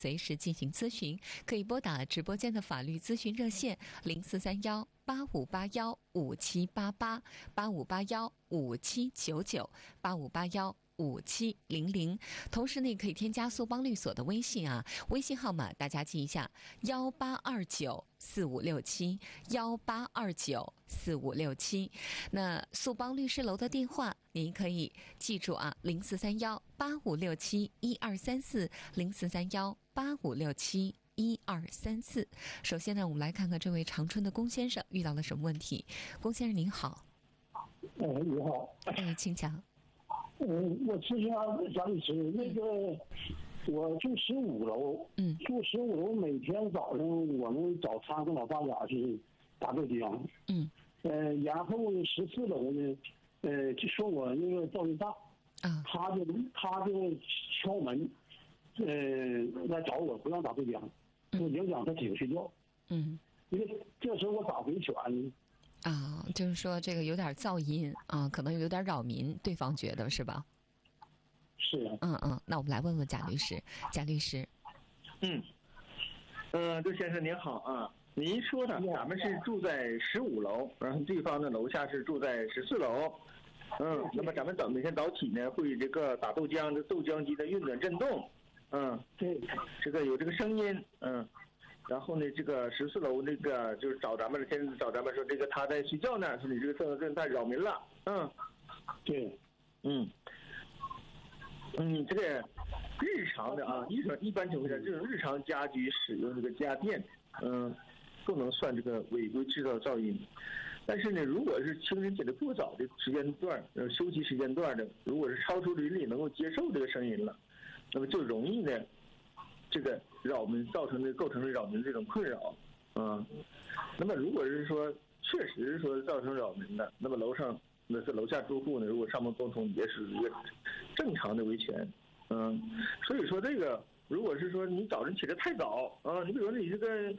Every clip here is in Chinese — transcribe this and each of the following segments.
随时进行咨询，可以拨打直播间的法律咨询热线0431-8581-5788，8581-5799，8581-5700。同时呢，可以添加苏邦律所的微信啊，微信号码大家记一下：18294567，18294567。那苏邦律师楼的电话您可以记住啊，0431-8567-1234，0431-8567-1234。首先呢，我们来看看这位长春的龚先生遇到了什么问题。龚先生您好。 你好。 请讲。 我咨询贾律师，那个我住15楼，住15楼，每天早上我们早餐跟老大家是打豆浆，然后14楼呢，就说我那个噪音大，他就敲门，来找我，不让打豆浆，就影响他姐姐睡觉，因为这时候我咋维权呢？ 就是说这个有点噪音啊，可能有点扰民，对方觉得是吧？ 是。 那我们来问问贾律师。贾律师， 周先生您好啊，您说的咱们是住在15楼，然后对方的楼下是住在14楼，那么咱们每天早起呢会这个打豆浆的豆浆机的运转震动， 对， 这个有这个声音，然后呢，这个14楼那个就是找咱们说这个他在睡觉呢，说你这个噪音太扰民了， 对， 这个日常的啊，一般情况下，这种日常家居使用这个家电，不能算这个违规制造噪音。但是呢，如果是清晨起来过早的时间段，休息时间段的，如果是超出邻里能够接受这个声音了，那么就容易呢，这个扰民构成了扰民这种困扰，那么如果是说确实说造成扰民的，那么楼下住户呢，如果上门沟通也是一个正常的维权，所以说这个如果是说你早晨起得太早啊，你比如说你这个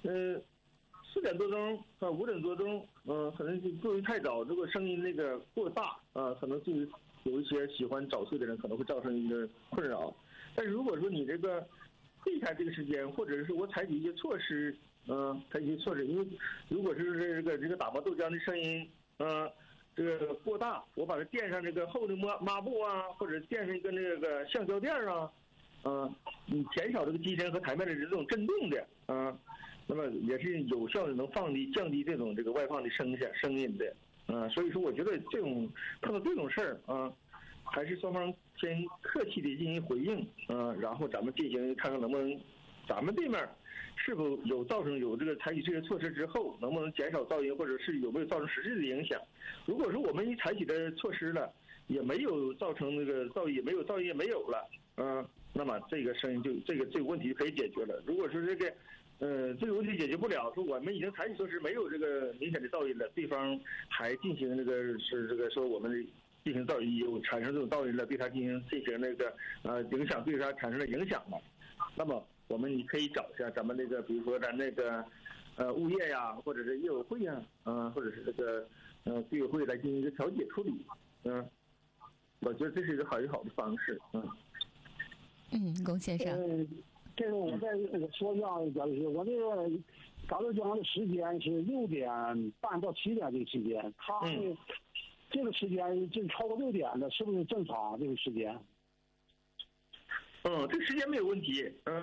4点多钟5点多钟，可能就过于太早，如果声音那个过大可能对于有一些喜欢早睡的人可能会造成一个困扰。但是如果说你这个避开这个时间，或者是我采取一些措施，因为如果是这个打磨豆浆的声音，这个过大，我把它垫上这个厚的抹布啊，或者垫上一个那个橡胶垫啊，你减少这个机身和台面的这种震动的，那么也是有效的能降低这种这个外放的声音的，所以说我觉得碰到这种事儿还是双方先客气的进行回应，然后咱们进行看看能不能，咱们这面是否有这个采取这些措施之后，能不能减少噪音，或者是有没有造成实质的影响？如果说我们一采取的措施了，也没有造成那个噪音，也没有了，那么这个声音这个问题就可以解决了。如果说这个这个问题解决不了，说我们已经采取措施，没有这个明显的噪音了，对方还进行说我们进行噪音，有产生这种噪音了，对他进行那个影响，对他产生了影响了，那么我们可以找一下咱们那个，比如说咱那个物业呀，或者是业委会呀，或者是这个居委会来进行一个调解处理，我觉得这是一个好的方式， 龚先生， 这个我再说一下，贾律师，我这个打豆浆的时间是6点半到7点这个期间，他这个时间就超过6点的，是不是正常这个时间？ 这个时间没有问题，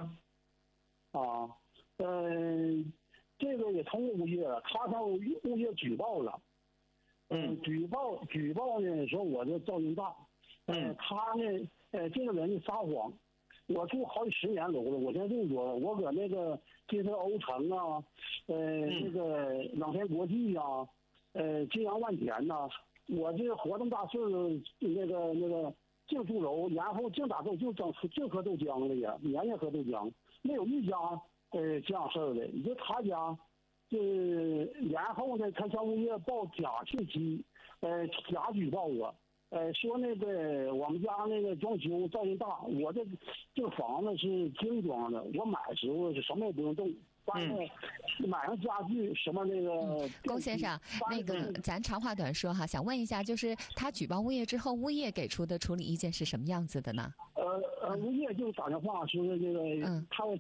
这个也通过物业了，他向物业举报了，举报呢说我这噪音大，他呢这个人撒谎，我住好几10年楼了，我现在这么说，我搁那个金色欧城啊，那个朗天国际啊，金阳万田呐，我这活这么大岁数，那个净住楼，然后净打豆净喝豆浆了也，年年喝豆浆，没有一家这样事儿的。你说他家，然后呢，他向物业报假信息，假举报我，说那个我们家那个装修噪音大，我这个房子是精装的，我买时候是什么也不用动。买上家具什么那个。 龚先生，那个咱长话短说哈，想问一下，就是他举报物业之后，物业给出的处理意见是什么样子的呢？ 物业就打电话说那个，他